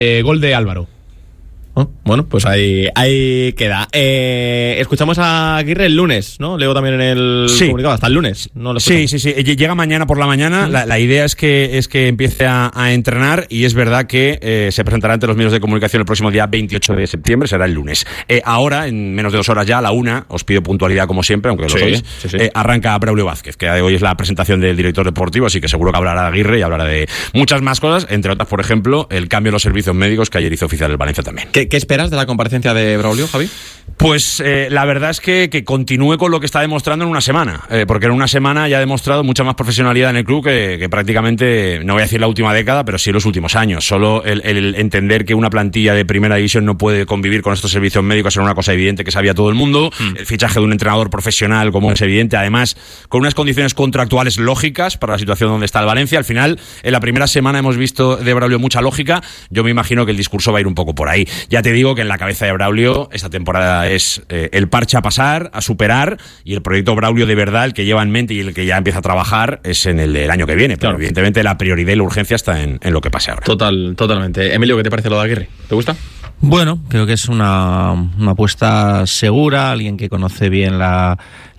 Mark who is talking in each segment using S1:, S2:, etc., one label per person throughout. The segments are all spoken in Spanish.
S1: Gol de Álvaro.
S2: Bueno, pues ahí queda. Escuchamos a Aguirre el lunes, ¿no? Leo también en el comunicado, hasta el lunes. ¿No?
S3: Sí. Llega mañana por la mañana. La idea es que empiece a entrenar, y es verdad que se presentará ante los medios de comunicación el próximo día 28 de septiembre, será el lunes. Ahora, en menos de 2 horas ya, a la 1, os pido puntualidad como siempre, aunque lo sois, arranca Braulio Vázquez, que hoy es la presentación del director deportivo, así que seguro que hablará de Aguirre y hablará de muchas más cosas, entre otras, por ejemplo, el cambio de los servicios médicos que ayer hizo oficial el Valencia también.
S2: ¿Qué esperas de la comparecencia de Braulio, Javi?
S3: Pues la verdad es que continúe con lo que está demostrando en una semana, porque en una semana ya ha demostrado mucha más profesionalidad en el club que prácticamente, no voy a decir la última década, pero sí los últimos años. Solo el entender que una plantilla de primera división no puede convivir con estos servicios médicos era una cosa evidente que sabía todo el mundo. El fichaje de un entrenador profesional como es evidente, además con unas condiciones contractuales lógicas para la situación donde está el Valencia. Al final, en la primera semana hemos visto de Braulio mucha lógica. Yo me imagino que el discurso va a ir un poco por ahí. Ya te digo que en la cabeza de Braulio esta temporada es el parche a pasar, a superar, y el proyecto Braulio de verdad, el que lleva en mente y el que ya empieza a trabajar, es en el año que viene. Pero evidentemente la prioridad y la urgencia está en lo que pase ahora.
S2: Totalmente. Emilio, ¿qué te parece lo de Aguirre? ¿Te gusta?
S4: Bueno, creo que es una apuesta segura, alguien que conoce bien la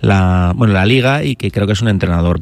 S4: liga, y que creo que es un entrenador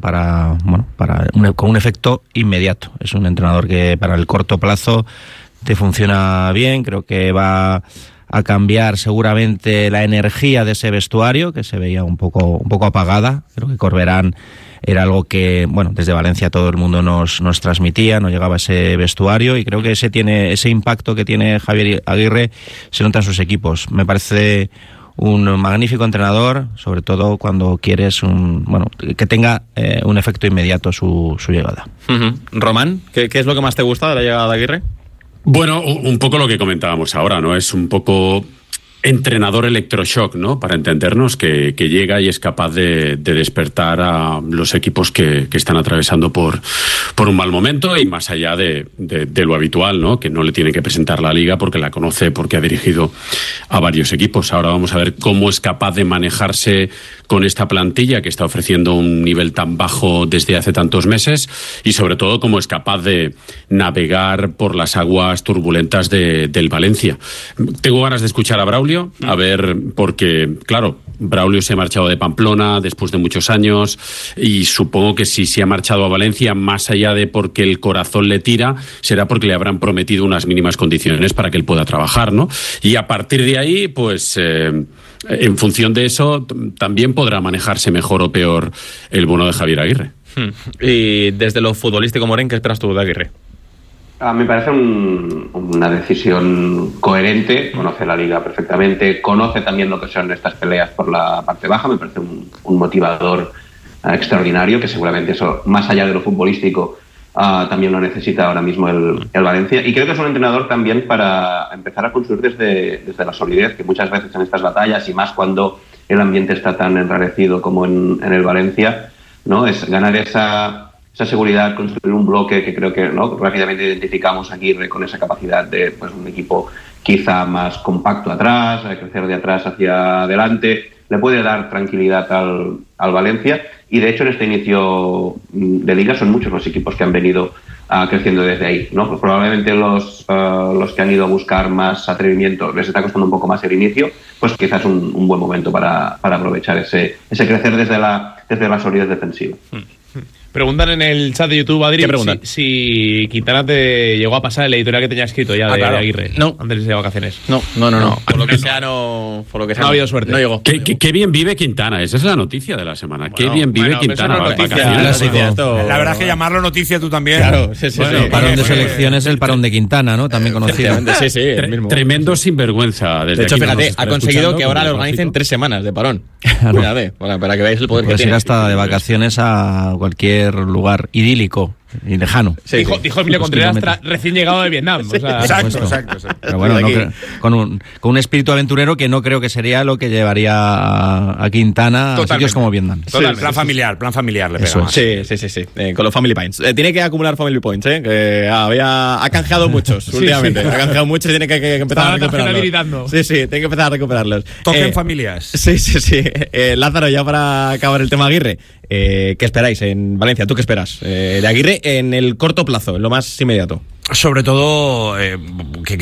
S4: con un efecto inmediato. Es un entrenador que para el corto plazo te funciona bien. Creo que va a cambiar seguramente la energía de ese vestuario, que se veía un poco apagada. Creo que Corberán era algo que, desde Valencia todo el mundo nos transmitía, no llegaba a ese vestuario, y creo que ese impacto que tiene Javier Aguirre se nota en sus equipos. Me parece un magnífico entrenador, sobre todo cuando quieres que tenga un efecto inmediato su llegada.
S2: Román, ¿qué es lo que más te gusta de la llegada de Aguirre?
S5: Bueno, un poco lo que comentábamos ahora, ¿no? Es un poco entrenador electroshock, ¿no? Para entendernos, que llega y es capaz de despertar a los equipos que están atravesando por un mal momento, y más allá de lo habitual, ¿no? Que no le tiene que presentar la liga porque la conoce, porque ha dirigido a varios equipos. Ahora vamos a ver cómo es capaz de manejarse con esta plantilla que está ofreciendo un nivel tan bajo desde hace tantos meses, y sobre todo cómo es capaz de navegar por las aguas turbulentas del Valencia. Tengo ganas de escuchar a Braulio, a ver, porque claro, Braulio se ha marchado de Pamplona después de muchos años, y supongo que si se ha marchado a Valencia, más allá de porque el corazón le tira, será porque le habrán prometido unas mínimas condiciones para que él pueda trabajar, ¿no? Y a partir de ahí, pues en función de eso también podrá manejarse mejor o peor el bono de Javier Aguirre.
S2: Y desde lo futbolístico, Moren, ¿qué esperas tú de Aguirre?
S6: A mí me parece una decisión coherente. Conoce la liga perfectamente, conoce también lo que son estas peleas por la parte baja. Me parece un motivador extraordinario, que seguramente eso, más allá de lo futbolístico, también lo necesita ahora mismo el Valencia. Y creo que es un entrenador también para empezar a construir desde la solidez, que muchas veces en estas batallas, y más cuando el ambiente está tan enrarecido como en el Valencia, ¿no? Es ganar esa seguridad, construir un bloque que creo que, ¿no?, rápidamente identificamos aquí con esa capacidad de un equipo quizá más compacto atrás, crecer de atrás hacia adelante. Le puede dar tranquilidad al Valencia, y de hecho en este inicio de liga son muchos los equipos que han venido creciendo desde ahí, ¿no? Pues probablemente los que han ido a buscar más atrevimiento les está costando un poco más el inicio, pues quizás es un buen momento para aprovechar ese crecer desde la solidez defensiva.
S1: Preguntan en el chat de YouTube, Adri, si Quintana te llegó a pasar el editorial que tenía escrito ya de Aguirre.
S2: No.
S1: Antes de vacaciones.
S2: No. Por lo que sea, no ha habido suerte.
S1: No llegó.
S5: Qué bien vive Quintana, esa es la noticia de la semana. Qué bien vive Quintana.
S1: No
S3: La verdad es que llamarlo noticia tú también.
S2: Claro, sí.
S4: El parón de selección es el parón de Quintana, ¿no? También conocido.
S2: Sí, el mismo.
S5: Tremendo sinvergüenza.
S2: De hecho, fíjate, ha conseguido que ahora le organicen 3 semanas de parón. Cuidado, para que veáis el poder que tiene.
S4: Puedes ir hasta de vacaciones a cualquier lugar idílico y lejano.
S1: Sí, dijo Emilio Contreras, recién llegado de Vietnam.
S3: Sí. Exacto.
S4: Pero bueno, con un espíritu aventurero que no creo que sería lo que llevaría a Quintana a sitios como Vietnam.
S3: Total, plan familiar le pega.
S2: Sí. Con los Family Points. Tiene que acumular Family Points, que ha canjeado muchos últimamente. Ha canjeado muchos y tiene que empezar a recuperarlos. Sí, tiene que empezar a recuperarlos.
S3: Toquen familias.
S2: Sí. Lázaro, ya para acabar el tema Aguirre, ¿qué esperáis en Valencia? ¿Tú qué esperas de Aguirre en el corto plazo, en lo más inmediato?
S3: sobre todo, que